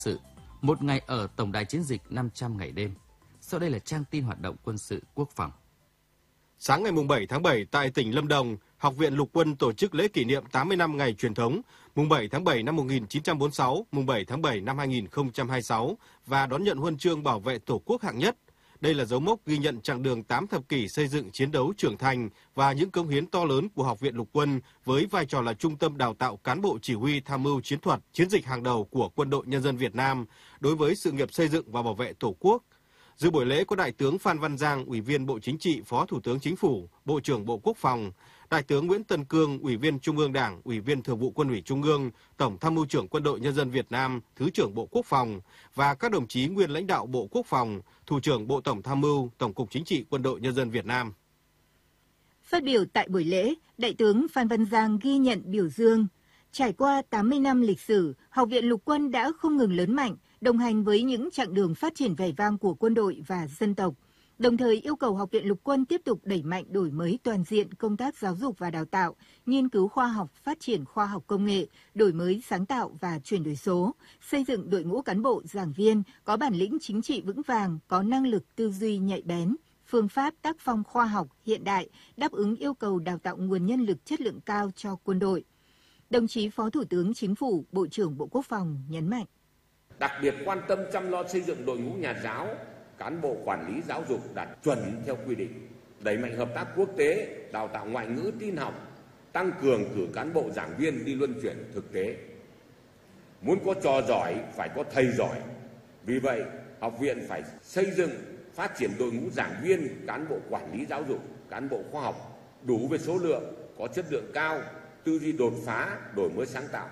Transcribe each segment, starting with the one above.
sự, một ngày ở tổng đài chiến dịch 500 ngày đêm. Sau đây là trang tin hoạt động quân sự quốc phòng. Sáng ngày 7 tháng 7 tại tỉnh Lâm Đồng, Học viện Lục quân tổ chức lễ kỷ niệm 80 năm ngày truyền thống, mùng 7 tháng 7 năm 1946, mùng 7 tháng 7 năm 2026 và đón nhận huân chương bảo vệ Tổ quốc hạng nhất. Đây là dấu mốc ghi nhận chặng đường 8 thập kỷ xây dựng chiến đấu trưởng thành và những cống hiến to lớn của Học viện Lục quân với vai trò là trung tâm đào tạo cán bộ chỉ huy tham mưu chiến thuật, chiến dịch hàng đầu của Quân đội Nhân dân Việt Nam đối với sự nghiệp xây dựng và bảo vệ Tổ quốc. Dự buổi lễ có Đại tướng Phan Văn Giang, Ủy viên Bộ Chính trị, Phó Thủ tướng Chính phủ, Bộ trưởng Bộ Quốc phòng, Đại tướng Nguyễn Tân Cương, Ủy viên Trung ương Đảng, Ủy viên Thường vụ Quân ủy Trung ương, Tổng Tham mưu trưởng Quân đội Nhân dân Việt Nam, Thứ trưởng Bộ Quốc phòng và các đồng chí nguyên lãnh đạo Bộ Quốc phòng, Thủ trưởng Bộ Tổng Tham mưu, Tổng cục Chính trị Quân đội Nhân dân Việt Nam. Phát biểu tại buổi lễ, Đại tướng Phan Văn Giang ghi nhận biểu dương. Trải qua 80 năm lịch sử, Học viện Lục quân đã không ngừng lớn mạnh, đồng hành với những chặng đường phát triển vẻ vang của quân đội và dân tộc. Đồng thời yêu cầu Học viện Lục quân tiếp tục đẩy mạnh đổi mới toàn diện công tác giáo dục và đào tạo, nghiên cứu khoa học, phát triển khoa học công nghệ, đổi mới sáng tạo và chuyển đổi số, xây dựng đội ngũ cán bộ giảng viên có bản lĩnh chính trị vững vàng, có năng lực tư duy nhạy bén, phương pháp tác phong khoa học hiện đại, đáp ứng yêu cầu đào tạo nguồn nhân lực chất lượng cao cho quân đội. Đồng chí Phó Thủ tướng Chính phủ, Bộ trưởng Bộ Quốc phòng nhấn mạnh. Đặc biệt quan tâm chăm lo xây dựng đội ngũ nhà giáo, cán bộ quản lý giáo dục đạt chuẩn theo quy định, đẩy mạnh hợp tác quốc tế, đào tạo ngoại ngữ tin học, tăng cường cử cán bộ giảng viên đi luân chuyển thực tế. Muốn có trò giỏi phải có thầy giỏi. Vì vậy, học viện phải xây dựng, phát triển đội ngũ giảng viên, cán bộ quản lý giáo dục, cán bộ khoa học đủ về số lượng, có chất lượng cao, tư duy đột phá, đổi mới sáng tạo.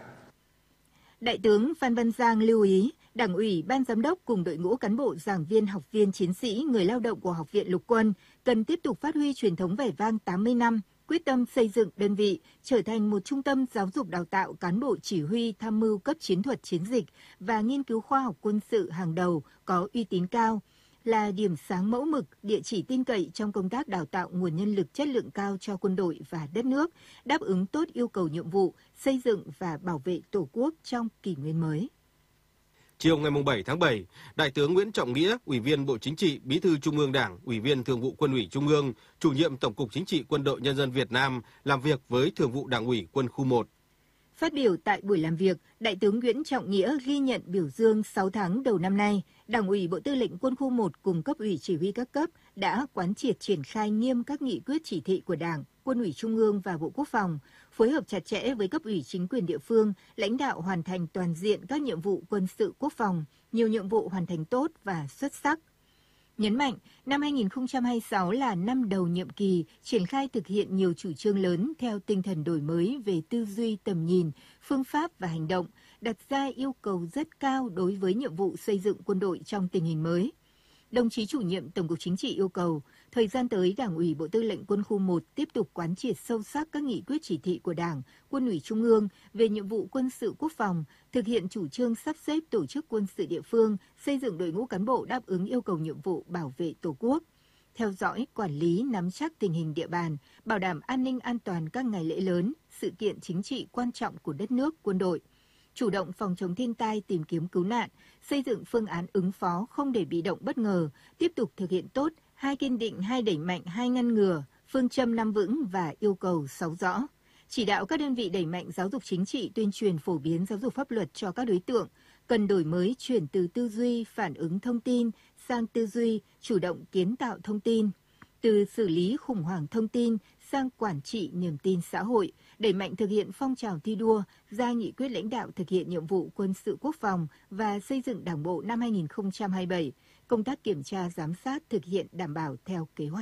Đại tướng Phan Văn Giang lưu ý, Đảng ủy, Ban giám đốc cùng đội ngũ cán bộ, giảng viên, học viên, chiến sĩ, người lao động của Học viện Lục quân cần tiếp tục phát huy truyền thống vẻ vang 80 năm, quyết tâm xây dựng đơn vị trở thành một trung tâm giáo dục đào tạo cán bộ chỉ huy tham mưu cấp chiến thuật chiến dịch và nghiên cứu khoa học quân sự hàng đầu có uy tín cao, là điểm sáng mẫu mực, địa chỉ tin cậy trong công tác đào tạo nguồn nhân lực chất lượng cao cho quân đội và đất nước, đáp ứng tốt yêu cầu nhiệm vụ, xây dựng và bảo vệ Tổ quốc trong kỷ nguyên mới. Chiều ngày 7 tháng 7, Đại tướng Nguyễn Trọng Nghĩa, Ủy viên Bộ Chính trị, Bí thư Trung ương Đảng, Ủy viên Thường vụ Quân ủy Trung ương, Chủ nhiệm Tổng cục Chính trị Quân đội Nhân dân Việt Nam làm việc với Thường vụ Đảng ủy Quân khu 1. Phát biểu tại buổi làm việc, Đại tướng Nguyễn Trọng Nghĩa ghi nhận biểu dương 6 tháng đầu năm nay, Đảng ủy Bộ Tư lệnh Quân khu 1 cùng cấp ủy chỉ huy các cấp đã quán triệt triển khai nghiêm các nghị quyết chỉ thị của Đảng, Quân ủy Trung ương và Bộ Quốc phòng, phối hợp chặt chẽ với cấp ủy chính quyền địa phương, lãnh đạo hoàn thành toàn diện các nhiệm vụ quân sự quốc phòng, nhiều nhiệm vụ hoàn thành tốt và xuất sắc. Nhấn mạnh, năm 2026 là năm đầu nhiệm kỳ, triển khai thực hiện nhiều chủ trương lớn theo tinh thần đổi mới về tư duy tầm nhìn, phương pháp và hành động, đặt ra yêu cầu rất cao đối với nhiệm vụ xây dựng quân đội trong tình hình mới. Đồng chí chủ nhiệm Tổng cục Chính trị yêu cầu, thời gian tới Đảng ủy Bộ Tư lệnh Quân khu 1 tiếp tục quán triệt sâu sắc các nghị quyết chỉ thị của Đảng, Quân ủy Trung ương về nhiệm vụ quân sự quốc phòng, thực hiện chủ trương sắp xếp tổ chức quân sự địa phương, xây dựng đội ngũ cán bộ đáp ứng yêu cầu nhiệm vụ bảo vệ Tổ quốc, theo dõi, quản lý, nắm chắc tình hình địa bàn, bảo đảm an ninh an toàn các ngày lễ lớn, sự kiện chính trị quan trọng của đất nước, quân đội. Chủ động phòng chống thiên tai, tìm kiếm cứu nạn, xây dựng phương án ứng phó không để bị động bất ngờ, tiếp tục thực hiện tốt 2 kiên định, 2 đẩy mạnh, 2 ngăn ngừa, phương châm 5 vững và yêu cầu 6 rõ. Chỉ đạo các đơn vị đẩy mạnh giáo dục chính trị, tuyên truyền phổ biến giáo dục pháp luật cho các đối tượng, cần đổi mới chuyển từ tư duy phản ứng thông tin sang tư duy chủ động kiến tạo thông tin, từ xử lý khủng hoảng thông tin sang quản trị niềm tin xã hội, đẩy mạnh thực hiện phong trào thi đua, ra nghị quyết lãnh đạo thực hiện nhiệm vụ quân sự quốc phòng và xây dựng Đảng bộ năm 2027, công tác kiểm tra giám sát thực hiện đảm bảo theo kế hoạch.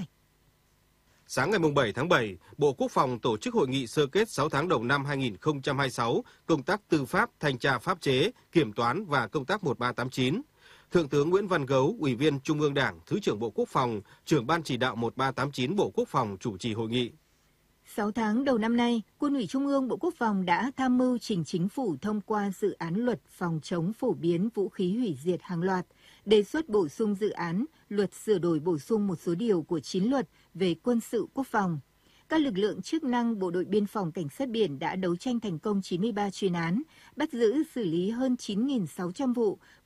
Sáng ngày 7 tháng 7, Bộ Quốc phòng tổ chức hội nghị sơ kết 6 tháng đầu năm 2026, công tác tư pháp, thanh tra pháp chế, kiểm toán và công tác 1389. Thượng tướng Nguyễn Văn Gấu, Ủy viên Trung ương Đảng, Thứ trưởng Bộ Quốc phòng, trưởng Ban chỉ đạo 1389 Bộ Quốc phòng chủ trì hội nghị. 6 tháng đầu năm nay, Quân ủy Trung ương Bộ Quốc phòng đã tham mưu trình Chính phủ thông qua dự án luật phòng chống phổ biến vũ khí hủy diệt hàng loạt, đề xuất bổ sung dự án luật sửa đổi bổ sung một số điều của 9 luật về quân sự quốc phòng. các lực lượng chức năng Bộ đội Biên phòng Cảnh sát biển đã đấu tranh thành công 93 chuyên án, bắt giữ xử lý hơn 9.600 vụ,